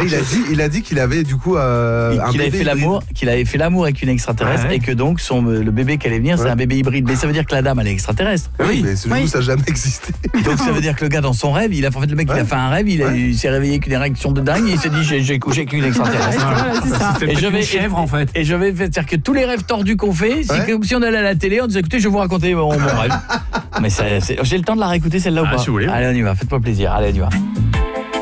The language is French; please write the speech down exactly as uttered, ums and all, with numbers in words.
il a dit, il a dit qu'il avait du coup euh, un qu'il avait bébé fait l'amour, hybride. qu'il avait fait l'amour avec une extraterrestre Ah ouais. et que donc son le bébé qui allait venir, c'est Ouais. un bébé hybride. Mais ça veut dire que la dame elle est extraterrestre. Oui, mais ce Oui. jour ça n'a jamais existé. Donc ça veut dire que le gars dans son rêve, il a en fait le mec il a Ouais. fait un rêve, il, a- Ouais. il s'est réveillé avec une érection de dingue et il s'est dit j'ai, j'ai couché avec une extraterrestre. Voilà, c'est ça. C'est Et peut-être je une vais chèvre en fait. Et je vais faire c'est-à-dire que tous les rêves tordus qu'on fait, c'est Ouais. comme si on allait à la télé, on disait écoutez, je vais vous raconter mon, mon rêve. Mais ça, c'est- j'ai le temps de la réécouter celle-là Ah, ou pas si vous voulez. Allez, on y va, faites-moi plaisir. Allez, on y va.